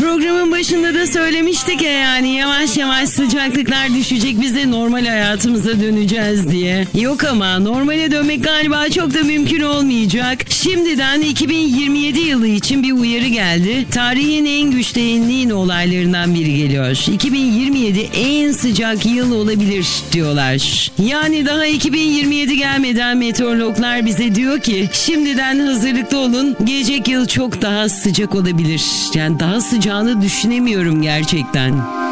Programın başında da söylemiştik ya, yani yavaş yavaş sıcaklıklar düşecek, biz de normal hayatımıza döneceğiz diye. Yok ama normale dönmek galiba çok da mümkün olmayacak. Şimdiden 2027 yılı için bir uyarı geldi. Tarihin en güçlü El Niño olaylarından biri geliyor. 2027 en sıcak yıl olabilir diyorlar. Yani daha 2027 gelmeden meteorologlar bize diyor ki şimdiden hazırlıklı olun, gelecek yıl çok daha sıcak olabilir. Yani daha sıcağını düşünemiyorum gerçekten.